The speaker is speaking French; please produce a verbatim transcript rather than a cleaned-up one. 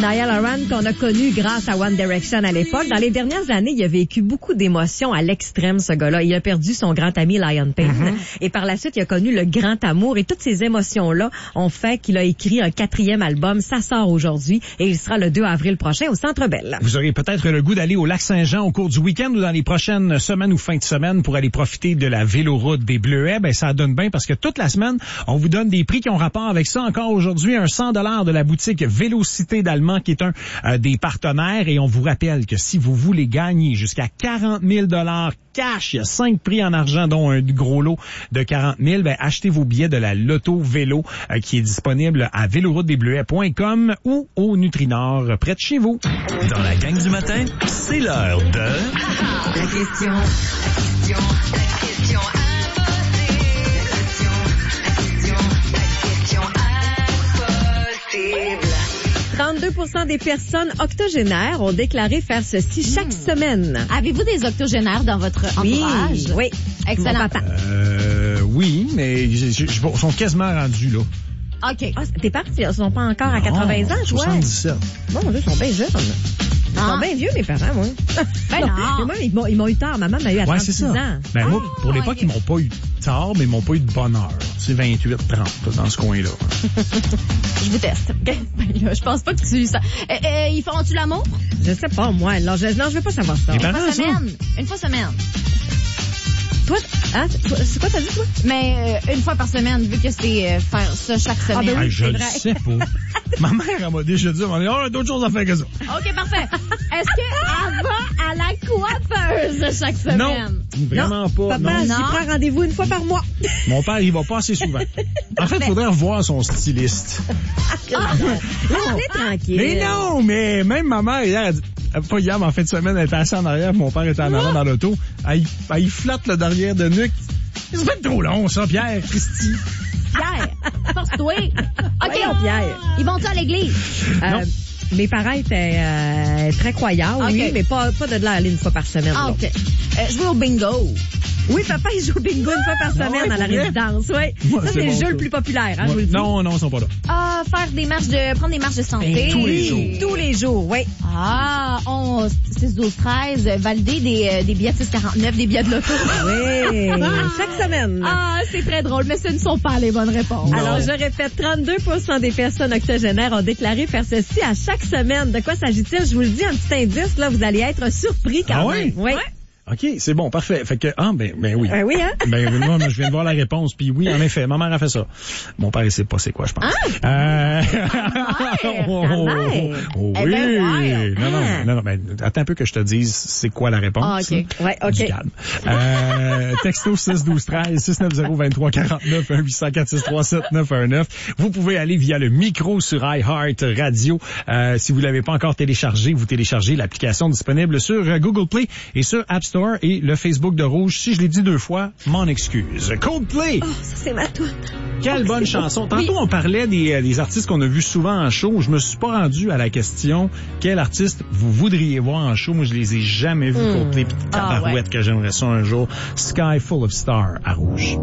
Niall Horan, qu'on a connu grâce à One Direction à l'époque. Dans les dernières années, il a vécu beaucoup d'émotions à l'extrême, ce gars-là. Il a perdu son grand ami Liam Payne. Mm-hmm. Et par la suite, il a connu le grand amour. Et toutes ces émotions-là ont fait qu'il a écrit un quatrième album. Ça sort aujourd'hui et il sera le deux avril prochain au Centre Bell. Vous aurez peut-être le goût d'aller au Lac-Saint-Jean au cours du week-end ou dans les prochaines semaines ou fin de semaine pour aller profiter de la véloroute des Bleuets. Ben, ça donne bien parce que toute la semaine, on vous donne des prix qui ont rapport avec ça. Encore aujourd'hui, un cent dollars de la boutique Vélocité d'Allemand qui est un euh, des partenaires. Et on vous rappelle que si vous voulez gagner jusqu'à quarante mille dollars cash, il y a cinq prix en argent, dont un gros lot de quarante mille, ben, achetez vos billets de la Loto Vélo euh, qui est disponible à véloroute des bleuets point com ou au Nutrinor près de chez vous. Dans la gang du matin, c'est l'heure de... La question, la question, la question impossible. La question, la question, la question impossible. trente-deux pour cent des personnes octogénaires ont déclaré faire ceci chaque mmh. semaine. Avez-vous des octogénaires dans votre entourage? Oui, oui. Excellent. Euh, oui, mais ils sont quasiment rendus là. OK. Ah, tes parents, ils sont pas encore à quatre-vingts ans, je vois. soixante-dix-sept. Bon, ils sont bien jeunes. Ils ah. sont bien vieux, mes parents, moi. Ben non. non. Moi, ils m'ont, ils m'ont eu tard. Ma maman m'a eu à ouais, trente-six ans. Ben, moi, pour oh, l'époque, okay. ils m'ont pas eu tard, mais ils m'ont pas eu de bonheur. C'est vingt-huit trente, dans ce coin-là. Je vous teste. Okay. Ben, là, je pense pas que tu... Ça... Euh, euh, ils font-tu l'amour? Je sais pas, moi. Non, je, non, je veux pas savoir ça. Les Une parents, fois ça? semaine. Une fois semaine. Toi, hein, c'est quoi t'as dit, toi? Mais euh, une fois par semaine, vu que c'est euh, faire ça chaque semaine. Ah, ben oui, ah, je c'est le vrai. sais pas. Ma mère, elle m'a déjà dit, on a d'autres choses à faire que ça. OK, parfait. Est-ce qu'elle va à la coiffeuse chaque semaine? Non, vraiment non, pas. Papa, non. j'y Non. prends rendez-vous une fois par mois. Mon père, il va pas assez souvent. En fait, il faudrait revoir son styliste. Ah, laissez tranquille. Mais non, mais même ma mère, hier, elle dit, pas hier, mais en fin de semaine, elle était assise en arrière, mon père était en avant dans l'auto. Elle, elle, il flatte le derrière de nuque. C'est pas trop long, ça, Pierre, Christy. Pierre, force-toi. OK, Voyons, Pierre. Ils vont-tu à l'église? Euh, mes parents étaient euh, très croyants, oui, Okay. mais pas, pas de là aller une fois par semaine. Ah, là. OK. Euh, jouer au bingo. Oui, papa, il joue au bingo une fois par semaine ouais, dans la pour vrai? résidence. Oui. Moi, Ça, c'est c'est bon, le jeu ça. le plus populaire, hein, je vous le dis. Non, non, ils sont pas là. Ah, faire des marches de... Prendre des marches de santé. Ben, tous les jours. Tous les jours, oui. Ah, on, six, douze, treize, valider des, euh, des billets de six quarante-neuf, des billets de l'auto. Oui. Chaque semaine. Ah, c'est très drôle, mais ce ne sont pas les bonnes réponses. Non. Alors, je répète, trente-deux pour cent des personnes octogénaires ont déclaré faire ceci à chaque semaine. De quoi s'agit-il? Je vous le dis, un petit indice, là, vous allez être surpris quand Ah même. oui? Oui. OK, c'est bon, parfait. Fait que, ah, ben, ben oui. Ben oui, hein? Ben, moi, je viens de voir la réponse, puis oui, en effet, ma mère a fait ça. Mon père, il sait pas c'est quoi, je pense. Ah! Euh... mère, oh, ta mère. oh, Eh oui. ben, ouais. Non, non, Ah. non, non, ben, attends un peu que je te dise c'est quoi la réponse. Ah, OK. Ouais, OK. Du calme. Euh, texto six douze treize six neuf zéro vingt-trois quarante-neuf un huit zéro quatre six trois sept neuf un neuf. Vous pouvez aller via le micro sur iHeart Radio. Euh, si vous l'avez pas encore téléchargé, vous téléchargez l'application disponible sur euh, Google Play et sur App Store et le Facebook de Rouge. Si je l'ai dit deux fois, m'en excuse. Coldplay! Oh, ça, c'est ma toune. Quelle bonne chanson. Tantôt, on parlait des, des artistes qu'on a vus souvent en show. Je me suis pas rendu à la question quel artiste vous voudriez voir en show. Moi, je les ai jamais vus, Mm. Coldplay. Puis Ah, tabarouette ouais. que j'aimerais ça un jour. Sky Full of Stars à Rouge.